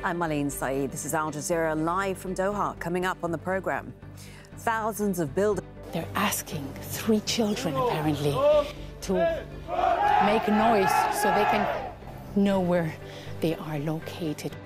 I'm Marlene Saeed. This is Al Jazeera live from Doha. Coming up on the program, thousands of buildings. They're asking 3 children, apparently, to make noise so they can know where they are located.